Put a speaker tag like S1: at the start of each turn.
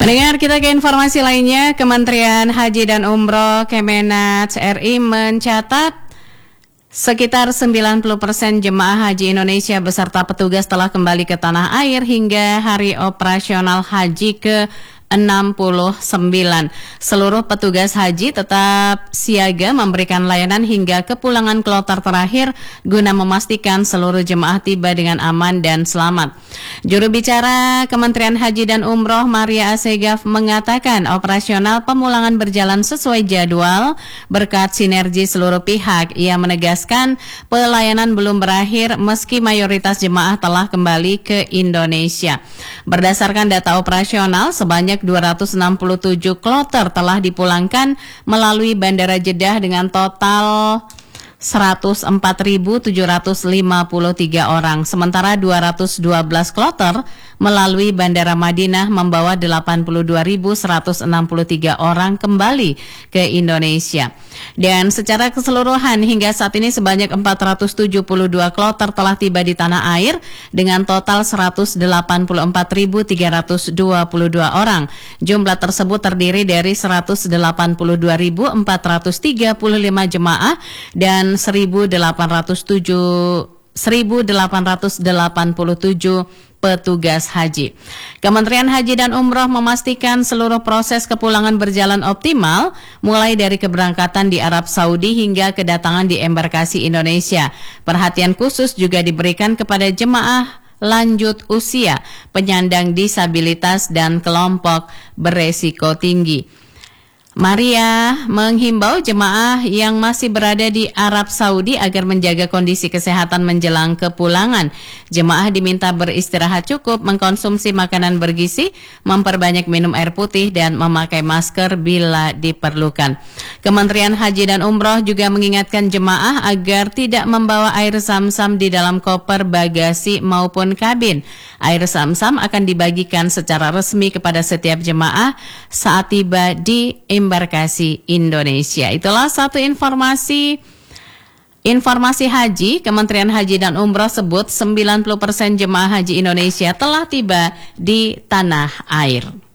S1: Pendengar, kita ke informasi lainnya. Kementerian Haji dan Umroh Kemenak RI mencatat sekitar 90% jemaah haji Indonesia beserta petugas telah kembali ke tanah air hingga hari operasional haji ke-69. Seluruh petugas haji tetap siaga memberikan layanan hingga kepulangan kloter terakhir guna memastikan seluruh jemaah tiba dengan aman dan selamat. Juru bicara Kementerian Haji dan Umroh Maria Assegaf mengatakan operasional pemulangan berjalan sesuai jadwal berkat sinergi seluruh pihak. Ia menegaskan pelayanan belum berakhir meski mayoritas jemaah telah kembali ke Indonesia. Berdasarkan data operasional, sebanyak 267 kloter telah dipulangkan melalui Bandara Jeddah dengan total 104.753 orang. Sementara 212 kloter melalui Bandara Madinah membawa 82.163 orang kembali ke Indonesia. Dan secara keseluruhan hingga saat ini sebanyak 472 kloter telah tiba di tanah air dengan total 184.322 orang. Jumlah tersebut terdiri dari 182.435 jemaah dan 1.887 petugas haji. Kementerian Haji dan Umroh memastikan seluruh proses kepulangan berjalan optimal, mulai dari keberangkatan di Arab Saudi hingga kedatangan di embarkasi Indonesia. Perhatian khusus juga diberikan kepada jemaah lanjut usia, penyandang disabilitas, dan kelompok beresiko tinggi. Maria menghimbau jemaah yang masih berada di Arab Saudi agar menjaga kondisi kesehatan menjelang kepulangan. Jemaah diminta beristirahat cukup, mengkonsumsi makanan bergizi, memperbanyak minum air putih, dan memakai masker bila diperlukan. Kementerian Haji dan Umroh juga mengingatkan jemaah agar tidak membawa air zam-zam di dalam koper, bagasi, maupun kabin. Air zam-zam akan dibagikan secara resmi kepada setiap jemaah saat tiba di embarkasi Indonesia. Itulah satu informasi haji. Kementerian Haji dan Umroh sebut 90% jemaah haji Indonesia telah tiba di tanah air.